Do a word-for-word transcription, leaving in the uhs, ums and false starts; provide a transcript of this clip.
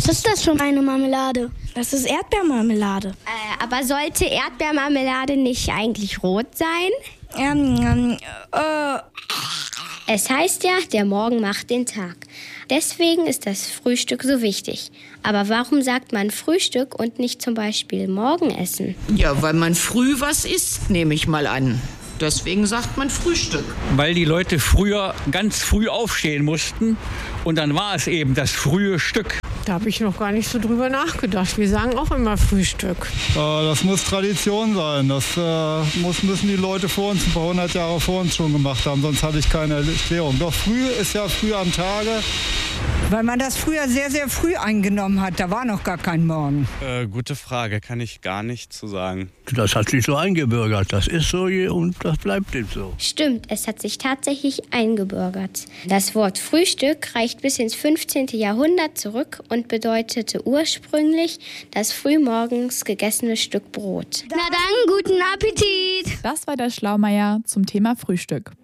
Was ist das für eine Marmelade? Das ist Erdbeermarmelade. Äh, aber sollte Erdbeermarmelade nicht eigentlich rot sein? Ähm, ähm, äh. Es heißt ja, der Morgen macht den Tag. Deswegen ist das Frühstück so wichtig. Aber warum sagt man Frühstück und nicht zum Beispiel Morgenessen? Ja, weil man früh was isst, nehme ich mal an. Deswegen sagt man Frühstück. Weil die Leute früher ganz früh aufstehen mussten und dann war es eben das frühe Stück. Da habe ich noch gar nicht so drüber nachgedacht. Wir sagen auch immer Frühstück. Äh, das muss Tradition sein. Das äh, muss, müssen die Leute vor uns, ein paar hundert Jahre vor uns schon gemacht haben. Sonst hatte ich keine Erklärung. Doch früh ist ja früh am Tage. Weil man das früher sehr, sehr früh eingenommen hat. Da war noch gar kein Morgen. Äh, gute Frage, kann ich gar nicht zu sagen. Das hat sich so eingebürgert. Das ist so und das bleibt eben so. Stimmt, es hat sich tatsächlich eingebürgert. Das Wort Frühstück reicht bis ins fünfzehnten Jahrhundert zurück und bedeutete ursprünglich das frühmorgens gegessene Stück Brot. Na dann, guten Appetit! Das war der Schlaumeier zum Thema Frühstück.